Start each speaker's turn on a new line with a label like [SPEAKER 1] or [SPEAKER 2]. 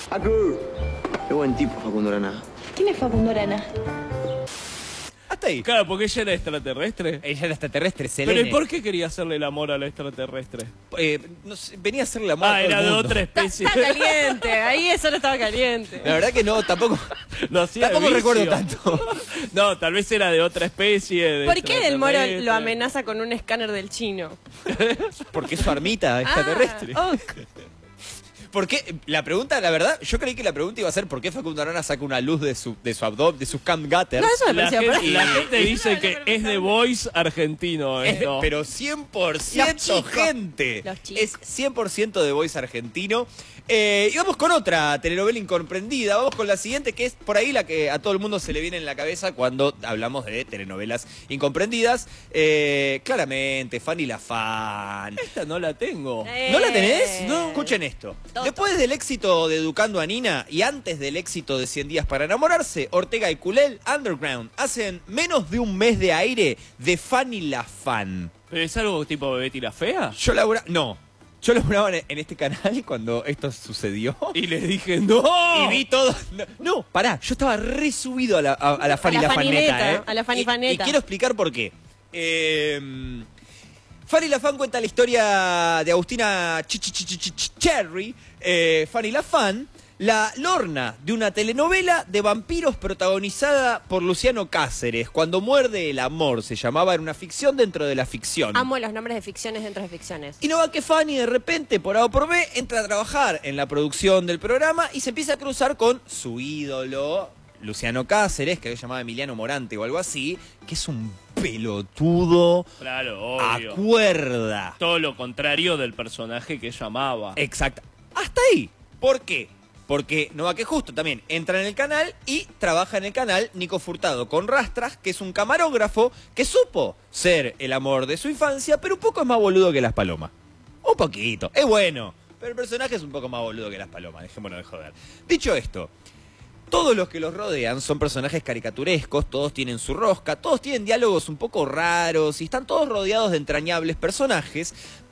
[SPEAKER 1] Facu. Qué buen tipo, Facundo Arana.
[SPEAKER 2] ¿Quién es Facundo Arana?
[SPEAKER 3] Hasta ahí.
[SPEAKER 4] Claro, porque ella era extraterrestre.
[SPEAKER 3] Ella era extraterrestre, Selene.
[SPEAKER 4] Pero ¿y por qué quería hacerle el amor al extraterrestre?
[SPEAKER 3] No sé, venía a hacerle el amor a todo
[SPEAKER 4] Era
[SPEAKER 3] el
[SPEAKER 4] de
[SPEAKER 3] mundo.
[SPEAKER 4] otra especie.
[SPEAKER 5] Está caliente, ahí eso no estaba caliente.
[SPEAKER 3] La verdad que no, tampoco
[SPEAKER 4] No hacía
[SPEAKER 3] tampoco
[SPEAKER 4] vicio.
[SPEAKER 3] recuerdo tanto.
[SPEAKER 4] No, tal vez era de otra especie. De
[SPEAKER 5] ¿Por qué Del Moro
[SPEAKER 4] extraterrestre.
[SPEAKER 5] lo amenaza con un escáner del chino?
[SPEAKER 3] Porque es su armita extraterrestre.
[SPEAKER 5] Ah, ok.
[SPEAKER 3] ¿Por qué? La pregunta, la verdad, yo creí que la pregunta iba a ser ¿por qué Facundo Arana saca una luz de su abdomen, de sus camgutters?
[SPEAKER 5] No, eso me
[SPEAKER 4] La
[SPEAKER 5] pareció.
[SPEAKER 4] gente, la gente dice que es de Voice argentino esto.
[SPEAKER 3] Pero
[SPEAKER 5] Los
[SPEAKER 3] 100%
[SPEAKER 5] chicos.
[SPEAKER 3] gente.
[SPEAKER 5] Los chicos.
[SPEAKER 3] Es 100% de Voice argentino. Y vamos con otra telenovela incomprendida. Vamos con la siguiente, que es por ahí la que a todo el mundo se le viene en la cabeza cuando hablamos de telenovelas incomprendidas. Claramente, Fanny la Fan.
[SPEAKER 4] Esta no la tengo.
[SPEAKER 3] ¿No la tenés?
[SPEAKER 4] No.
[SPEAKER 3] Escuchen esto.
[SPEAKER 5] Toto.
[SPEAKER 3] Después del éxito de Educando a Nina y antes del éxito de 100 días para enamorarse, Ortega y Culel Underground hacen menos de un mes de aire de Fanny la Fan.
[SPEAKER 4] ¿Pero es algo tipo Betty la Fea?
[SPEAKER 3] Yo laburaba en este canal cuando esto sucedió.
[SPEAKER 4] Y les dije, ¡no!
[SPEAKER 3] Y vi todo. No, pará, yo estaba resubido a la Fanny
[SPEAKER 5] A la
[SPEAKER 3] la
[SPEAKER 5] Fanineta,
[SPEAKER 3] Faneta,
[SPEAKER 5] a la Fanny
[SPEAKER 3] Y
[SPEAKER 5] Faneta.
[SPEAKER 3] quiero explicar por qué. Fanny la Fan cuenta la historia de Agustina Cherry, Fanny la Fan, la Lorna de una telenovela de vampiros protagonizada por Luciano Cáceres. Cuando muerde el amor, se llamaba, era una ficción dentro de la ficción.
[SPEAKER 5] Amo los nombres de ficciones dentro de ficciones.
[SPEAKER 3] Y no va que Fanny de repente, por A o por B, entra a trabajar en la producción del programa y se empieza a cruzar con su ídolo, Luciano Cáceres, que se llamaba Emiliano Morante o algo así, que es un pelotudo
[SPEAKER 4] Claro,
[SPEAKER 3] a
[SPEAKER 4] obvio.
[SPEAKER 3] cuerda.
[SPEAKER 4] Todo lo contrario del personaje que ella amaba.
[SPEAKER 3] Exacto. Hasta ahí. ¿Por qué? Porque no va que justo también entra en el canal y trabaja en el canal Nico Furtado con Rastras, que es un camarógrafo que supo ser el amor de su infancia, pero un poco es más boludo que las palomas. Un poquito. Es bueno, pero el personaje es un poco más boludo que las palomas. Dejémonos de joder. Dicho esto, todos los que los rodean son personajes caricaturescos, todos tienen su rosca, todos tienen diálogos un poco raros y están todos rodeados de entrañables personajes.